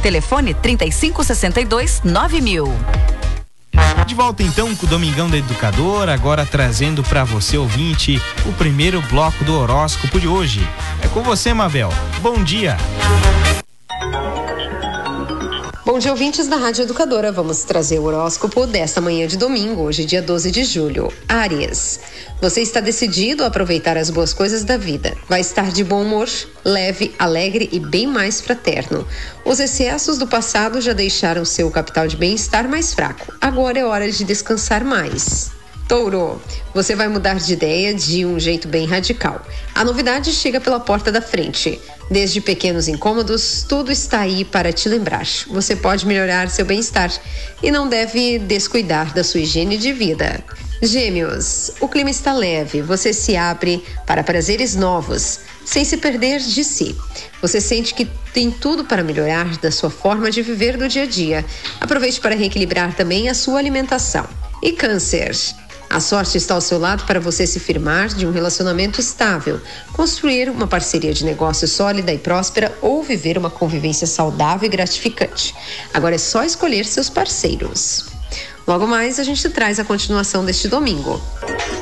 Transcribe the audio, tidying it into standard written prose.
Telefone 3562-9000. De volta então com o Domingão da Educadora, agora trazendo para você, ouvinte, o primeiro bloco do horóscopo de hoje. É com você, Mabel. Bom dia. Bom dia, ouvintes da Rádio Educadora. Vamos trazer o horóscopo desta manhã de domingo, hoje dia 12 de julho. Áries, você está decidido a aproveitar as boas coisas da vida. Vai estar de bom humor, leve, alegre e bem mais fraterno. Os excessos do passado já deixaram seu capital de bem-estar mais fraco. Agora é hora de descansar mais. Touro, você vai mudar de ideia de um jeito bem radical. A novidade chega pela porta da frente. Desde pequenos incômodos, tudo está aí para te lembrar. Você pode melhorar seu bem-estar e não deve descuidar da sua higiene de vida. Gêmeos, o clima está leve, você se abre para prazeres novos, sem se perder de si. Você sente que tem tudo para melhorar da sua forma de viver do dia a dia. Aproveite para reequilibrar também a sua alimentação. E Câncer, a sorte está ao seu lado para você se firmar de um relacionamento estável, construir uma parceria de negócio sólida e próspera ou viver uma convivência saudável e gratificante. Agora é só escolher seus parceiros. Logo mais a gente traz a continuação deste domingo.